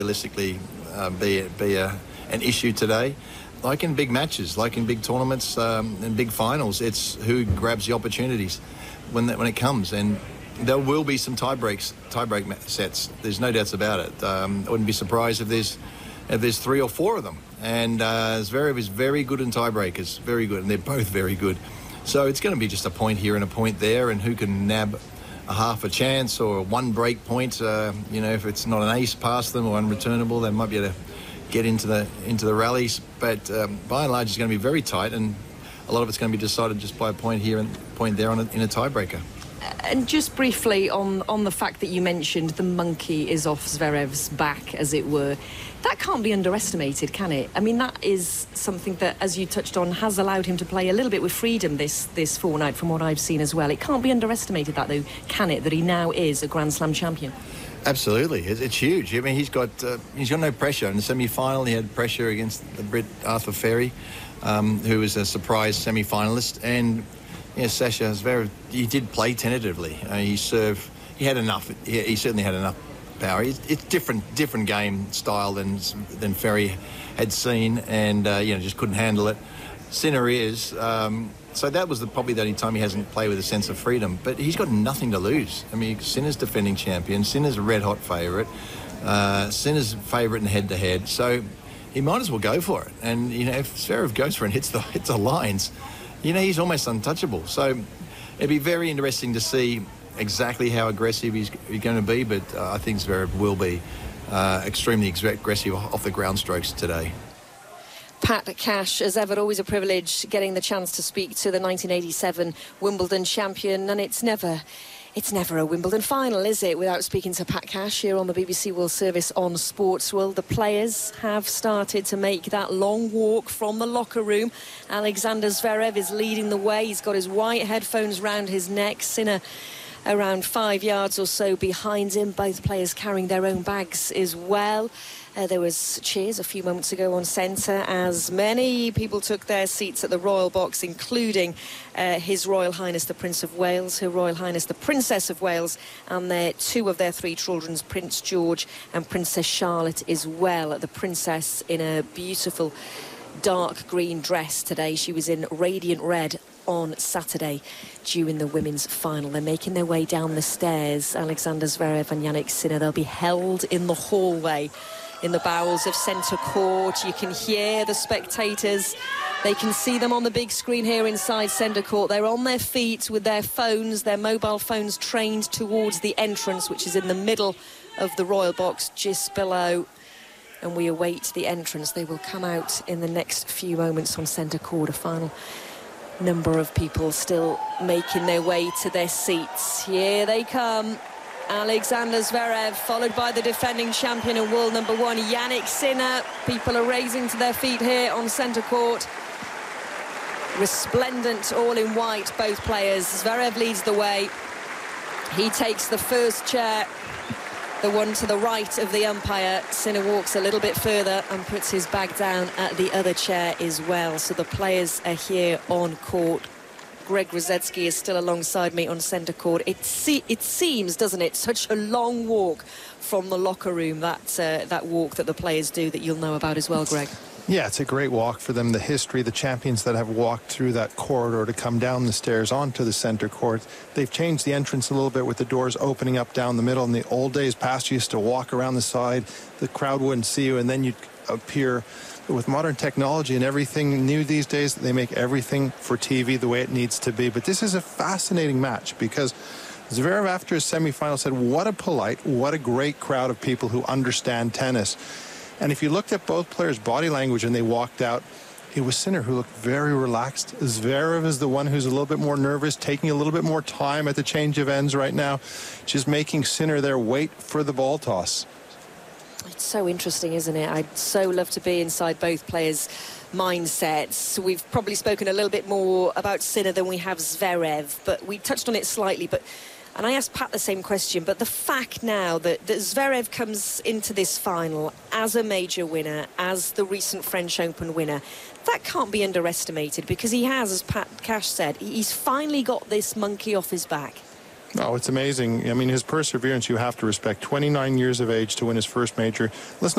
realistically be an issue today. Like in big matches, like in big tournaments and big finals, it's who grabs the opportunities when it comes. And there will be some tie-break sets. There's no doubts about it. I wouldn't be surprised if there's 3 or 4 of them. And Zverev is very good in tiebreakers, very good, and they're both very good. So it's going to be just a point here and a point there, and who can nab a half a chance or one break point. If it's not an ace past them or unreturnable, they might be able to get into the rallies. But by and large, it's going to be very tight, and a lot of it's going to be decided just by a point here and a point there in a tiebreaker. And just briefly on the fact that you mentioned the monkey is off Zverev's back, as it were, that can't be underestimated, can it? I mean, that is something that, as you touched on, has allowed him to play a little bit with freedom this fortnight, from what I've seen as well. It can't be underestimated, that, though, can it, that he now is a Grand Slam champion? Absolutely, it's huge. I mean, he's got no pressure. In the semi-final, he had pressure against the Brit Arthur Ferry, who was a surprise semi-finalist, and Sasha Zverev, he did play tentatively. He had enough. He certainly had enough power. It's different game style than Ferry had seen, and just couldn't handle it. Sinner is. So that was probably the only time he hasn't played with a sense of freedom. But he's got nothing to lose. I mean, Sinner's defending champion. Sinner's a red-hot favourite. Sinner's favourite in head-to-head. So he might as well go for it. And, if Zverev goes for it and hits the lines, he's almost untouchable. So it'd be very interesting to see exactly how aggressive he's going to be. But I think Zverev will be extremely aggressive off the ground strokes today. Pat Cash, as ever, always a privilege getting the chance to speak to the 1987 Wimbledon champion, and it's never a Wimbledon final, is it, without speaking to Pat Cash here on the BBC World Service on Sports World. The players have started to make that long walk from the locker room. Alexander Zverev is leading the way. He's got his white headphones round his neck. Sinner around 5 yards or so behind him. Both players carrying their own bags as well. There was cheers a few moments ago on centre as many people took their seats at the Royal Box, including His Royal Highness the Prince of Wales, Her Royal Highness the Princess of Wales, and 2 of their 3 children, Prince George and Princess Charlotte as well. The Princess in a beautiful dark green dress today. She was in radiant red on Saturday during the women's final. They're making their way down the stairs, Alexander Zverev and Jannik Sinner. They'll be held in the hallway in the bowels of centre court. You can hear the spectators. They can see them on the big screen here inside centre court. They're on their feet with their phones, their mobile phones trained towards the entrance, which is in the middle of the Royal Box, just below. And we await the entrance. They will come out in the next few moments on centre court. A final number of people still making their way to their seats. Here they come. Alexander Zverev, followed by the defending champion and world number 1, Jannik Sinner. People are raising to their feet here on centre court. Resplendent, all in white, both players. Zverev leads the way. He takes the first chair, the one to the right of the umpire. Sinner walks a little bit further and puts his bag down at the other chair as well. So the players are here on court. Greg Rosetsky is still alongside me on centre court. It seems, doesn't it, such a long walk from the locker room, that walk that the players do, that you'll know about as well, Greg. Yeah, it's a great walk for them. The history, the champions that have walked through that corridor to come down the stairs onto the centre court. They've changed the entrance a little bit with the doors opening up down the middle. In the old days past, you used to walk around the side. The crowd wouldn't see you, and then you'd appear. With modern technology and everything new these days, they make everything for TV the way it needs to be. But this is a fascinating match because Zverev, after his semi-final, said, what a great crowd of people who understand tennis. And if you looked at both players' body language and they walked out, it was Sinner who looked very relaxed. Zverev is the one who's a little bit more nervous, taking a little bit more time at the change of ends right now, just making Sinner there wait for the ball toss. It's so interesting, isn't it? I'd so love to be inside both players' mindsets. We've probably spoken a little bit more about Sinner than we have Zverev, but we touched on it slightly. And I asked Pat the same question, but the fact now that Zverev comes into this final as a major winner, as the recent French Open winner, that can't be underestimated, because he has, as Pat Cash said, he's finally got this monkey off his back. Oh, it's amazing. I mean, his perseverance you have to respect. 29 years of age to win his first major. Let's